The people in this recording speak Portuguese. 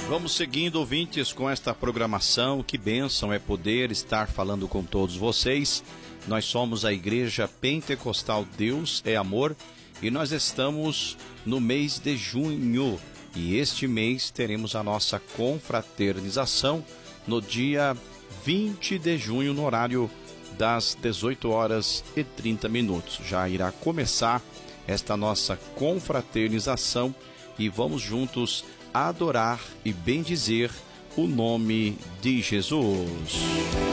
Vamos seguindo, ouvintes, com esta programação. Que bênção é poder estar falando com todos vocês. Nós somos a Igreja Pentecostal Deus é Amor e nós estamos no mês de junho. E este mês teremos a nossa confraternização no dia 20 de junho, no horário das 18h30. Já irá começar esta nossa confraternização e vamos juntos adorar e bendizer o nome de Jesus.